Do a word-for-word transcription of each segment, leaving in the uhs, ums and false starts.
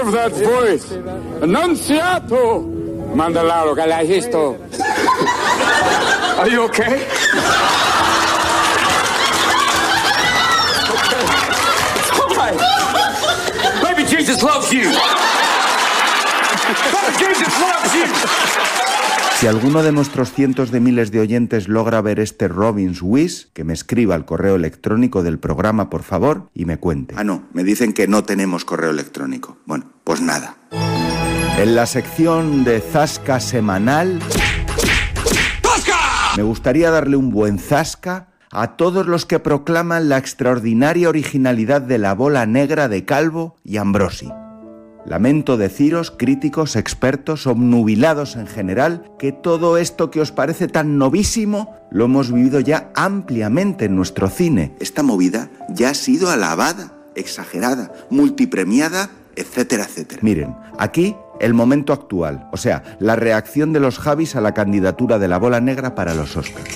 of that voice. Annunziato. Mandalaro, che l'hai visto? Are you okay? Maybe Jesus loves you. Maybe Jesus loves you. Si alguno de nuestros cientos de miles de oyentes logra ver este Robin's Wish, que me escriba al correo electrónico del programa, por favor, y me cuente. Ah, no, me dicen que no tenemos correo electrónico. Bueno, pues nada. En la sección de Zasca semanal, ¡Zasca! Me gustaría darle un buen zasca a todos los que proclaman la extraordinaria originalidad de la bola negra de Calvo y Ambrosi. Lamento deciros, críticos, expertos, obnubilados en general, que todo esto que os parece tan novísimo lo hemos vivido ya ampliamente en nuestro cine. Esta movida ya ha sido alabada, exagerada, multipremiada, etcétera, etcétera. Miren, aquí el momento actual, o sea, la reacción de los Javis a la candidatura de la bola negra para los Oscars.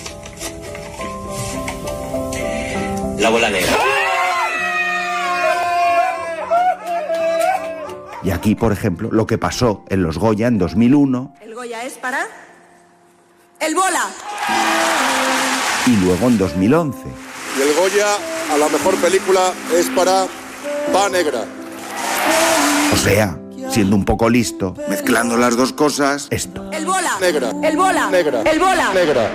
La bola negra. Y aquí, por ejemplo, lo que pasó en los Goya en dos mil uno. El Goya es para... ¡El Bola! Y luego en dos mil once. Y el Goya a la mejor película es para Va Negra. O sea, siendo un poco listo, mezclando las dos cosas, esto. ¡El Bola! Negra. ¡El Bola! Negra. ¡El Bola! Negra.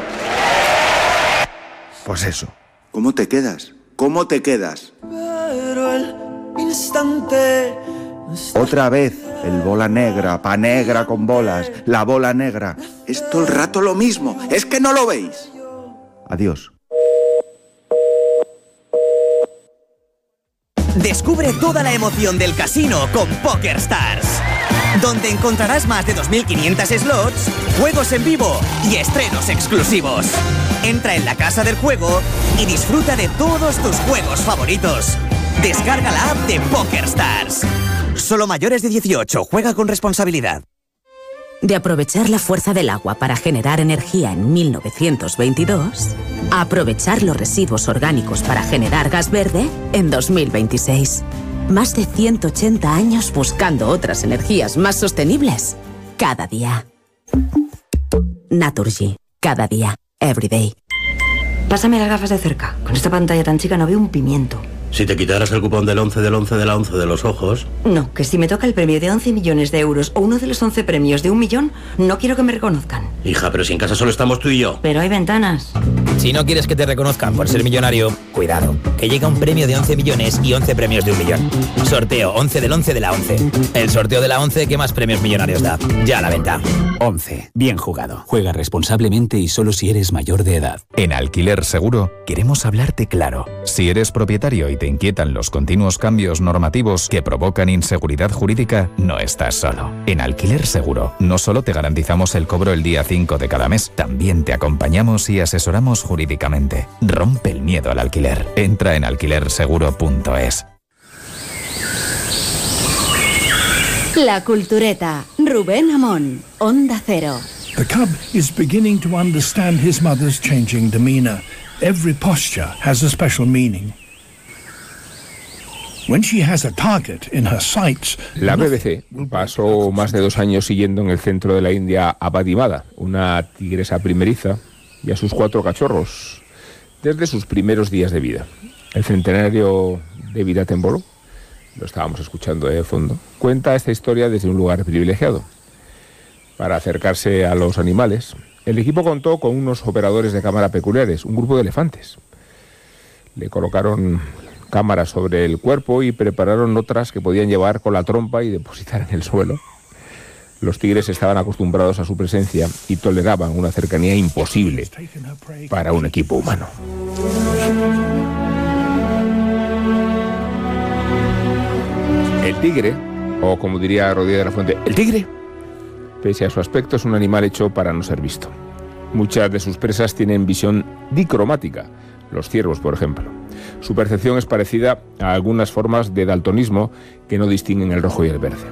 Pues eso. ¿Cómo te quedas? ¿Cómo te quedas? Pero el instante... Otra vez, el bola negra, pa negra con bolas, la bola negra. Es todo el rato lo mismo, ¿es que no lo veis? Adiós. Descubre toda la emoción del casino con PokerStars, donde encontrarás más de dos mil quinientos slots, juegos en vivo y estrenos exclusivos. Entra en la casa del juego y disfruta de todos tus juegos favoritos. Descarga la app de PokerStars. Solo mayores de dieciocho. Juega con responsabilidad. De aprovechar la fuerza del agua para generar energía en mil novecientos veintidós, a aprovechar los residuos orgánicos para generar gas verde en dos mil veintiséis. Más de ciento ochenta años buscando otras energías más sostenibles. Cada día. Naturgy. Cada día. Every day. Pásame las gafas de cerca. Con esta pantalla tan chica no veo un pimiento. Si te quitaras el cupón del once del once de la once de los ojos... No, que si me toca el premio de once millones de euros o uno de los once premios de un millón, no quiero que me reconozcan. Hija, pero si en casa solo estamos tú y yo. Pero hay ventanas. Si no quieres que te reconozcan por ser millonario, cuidado, que llega un premio de once millones y once premios de un millón. Sorteo once del once de la once. El sorteo de la once que más premios millonarios da. Ya a la venta. once. Bien jugado. Juega responsablemente y solo si eres mayor de edad. En Alquiler Seguro queremos hablarte claro. Si eres propietario y te inquietan los continuos cambios normativos que provocan inseguridad jurídica, no estás solo. En Alquiler Seguro no solo te garantizamos el cobro el día cinco de cada mes, también te acompañamos y asesoramos jurídicamente. Rompe el miedo al alquiler. Entra en alquiler seguro punto es. La Cultureta. Rubén Amón. Onda Cero. The cub is beginning to understand his mother's changing demeanor. Every posture has a special meaning. When she has a target in her sights, la B B C pasó más de dos años siguiendo en el centro de la India a Badimada, una tigresa primeriza, y a sus cuatro cachorros, desde sus primeros días de vida. El centenario David Attenborough, lo estábamos escuchando de fondo, cuenta esta historia desde un lugar privilegiado. Para acercarse a los animales, el equipo contó con unos operadores de cámara peculiares, un grupo de elefantes. Le colocaron cámaras sobre el cuerpo y prepararon otras que podían llevar con la trompa y depositar en el suelo. Los tigres estaban acostumbrados a su presencia y toleraban una cercanía imposible para un equipo humano. El tigre, o como diría Rodríguez de la Fuente, el tigre, pese a su aspecto, es un animal hecho para no ser visto. Muchas de sus presas tienen visión dicromática, los ciervos, por ejemplo. Su percepción es parecida a algunas formas de daltonismo que no distinguen el rojo y el verde.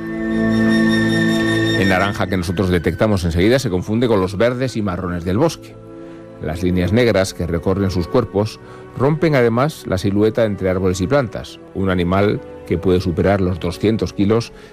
El naranja que nosotros detectamos enseguida se confunde con los verdes y marrones del bosque. Las líneas negras que recorren sus cuerpos rompen además la silueta entre árboles y plantas. Un animal que puede superar los doscientos kilos